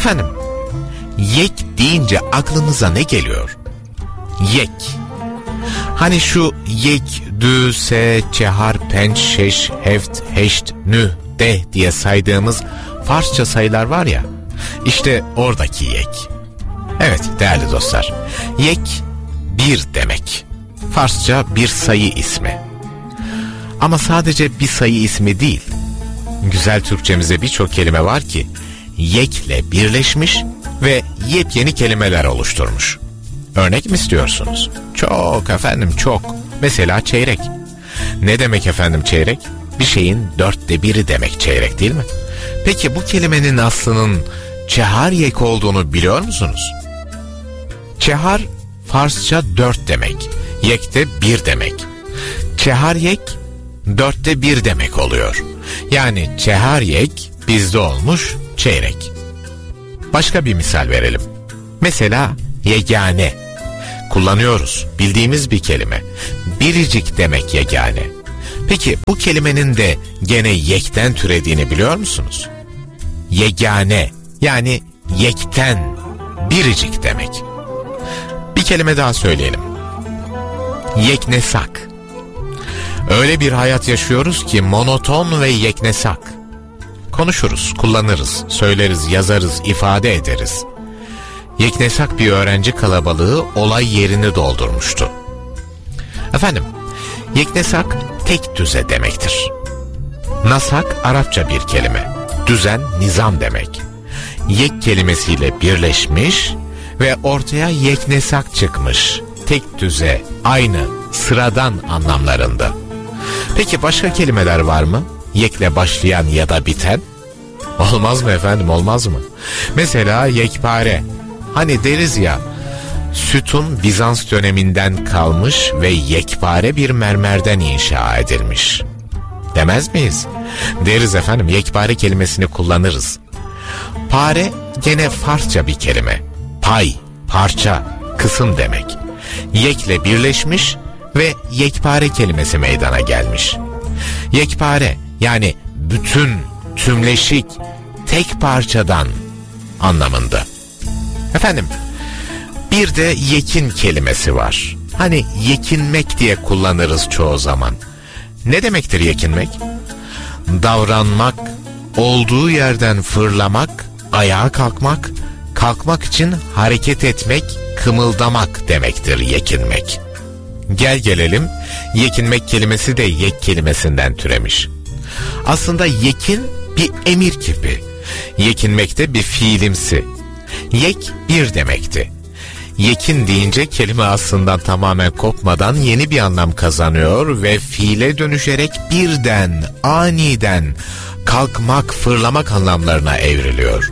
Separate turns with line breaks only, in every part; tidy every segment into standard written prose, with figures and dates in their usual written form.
Efendim, yek deyince aklınıza ne geliyor? Yek. Hani şu yek, dü, se, çehar, penç, şeş, heft, heşt, nü, de diye saydığımız Farsça sayılar var ya, işte oradaki yek. Evet değerli dostlar, yek bir demek. Farsça bir sayı ismi. Ama sadece bir sayı ismi değil. Güzel Türkçemize birçok kelime var ki yekle birleşmiş ve yepyeni kelimeler oluşturmuş. Örnek mi istiyorsunuz? Çok efendim, çok. Mesela çeyrek. Ne demek efendim çeyrek? Bir şeyin 1/4 demek çeyrek, değil mi? Peki bu kelimenin aslının çehar yek olduğunu biliyor musunuz? Çehar Farsça 4 demek. Yek de 1 demek. Çehar yek 1/4 demek oluyor. Yani çehar yek bizde olmuş çeyrek. Başka bir misal verelim. Mesela yegane. Kullanıyoruz. Bildiğimiz bir kelime. Biricik demek yegane. Peki bu kelimenin de gene yekten türediğini biliyor musunuz? Yegane yani yekten, biricik demek. Bir kelime daha söyleyelim. Yeknesak. Öyle bir hayat yaşıyoruz ki monoton ve yeknesak. Konuşuruz, kullanırız, söyleriz, yazarız, ifade ederiz. Yeknesak bir öğrenci kalabalığı olay yerini doldurmuştu. Efendim, yeknesak tek düze demektir. Nasak Arapça bir kelime. Düzen, nizam demek. Yek kelimesiyle birleşmiş ve ortaya yeknesak çıkmış. Tek düze, aynı, sıradan anlamlarında. Peki başka kelimeler var mı? Yekle başlayan ya da biten? Olmaz mı efendim, olmaz mı? Mesela yekpare. Hani deriz ya, sütun Bizans döneminden kalmış ve yekpare bir mermerden inşa edilmiş. Demez miyiz? Deriz efendim, yekpare kelimesini kullanırız. Pare gene Farsça bir kelime. Pay, parça, kısım demek. Yekle birleşmiş ve yekpare kelimesi meydana gelmiş. Yekpare yani bütün, tümleşik, tek parçadan anlamında. Efendim, bir de yekin kelimesi var. Hani yekinmek diye kullanırız çoğu zaman. Ne demektir yekinmek? Davranmak, olduğu yerden fırlamak, ayağa kalkmak, kalkmak için hareket etmek, kımıldamak demektir yekinmek. Gel gelelim, yekinmek kelimesi de yek kelimesinden türemiş. Aslında yekin bir emir kipi. Yekinmek de bir fiilimsi. Yek bir demekti. Yekin deyince kelime aslında tamamen kopmadan yeni bir anlam kazanıyor ve fiile dönüşerek birden, aniden kalkmak, fırlamak anlamlarına evriliyor.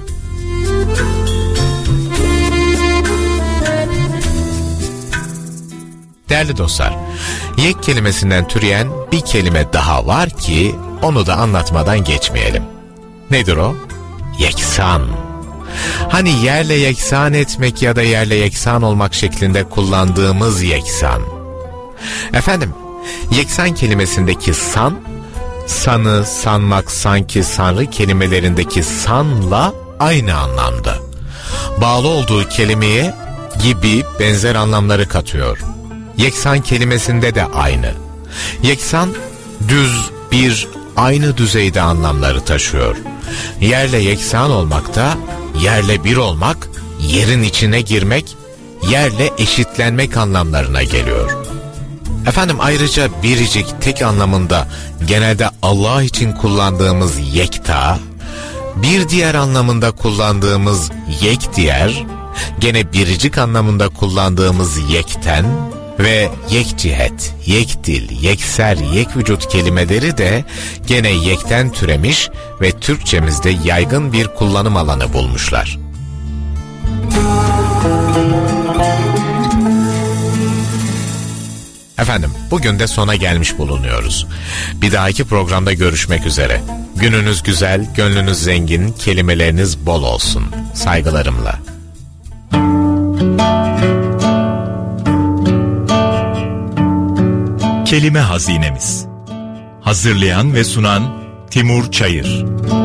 Değerli dostlar, yek kelimesinden türeyen bir kelime daha var ki onu da anlatmadan geçmeyelim. Nedir o? Yeksan. Hani yerle yeksan etmek ya da yerle yeksan olmak şeklinde kullandığımız yeksan. Efendim, yeksan kelimesindeki san, sanı, sanmak, sanki, sanrı kelimelerindeki sanla aynı anlamda. Bağlı olduğu kelimeye gibi benzer anlamları katıyor. Yeksan kelimesinde de aynı. Yeksan, düz, bir, aynı düzeyde anlamları taşıyor. Yerle yeksan olmak da yerle bir olmak, yerin içine girmek, yerle eşitlenmek anlamlarına geliyor. Efendim ayrıca biricik, tek anlamında genelde Allah için kullandığımız yekta, bir diğer anlamında kullandığımız yek diğer, gene biricik anlamında kullandığımız yekten ve yek cihet, yek dil, yekser, yek vücut kelimeleri de gene yekten türemiş ve Türkçemizde yaygın bir kullanım alanı bulmuşlar. Efendim, bugün de sona gelmiş bulunuyoruz. Bir dahaki programda görüşmek üzere. Gününüz güzel, gönlünüz zengin, kelimeleriniz bol olsun. Saygılarımla.
Kelime Hazinemiz. Hazırlayan ve sunan Timur Çayır.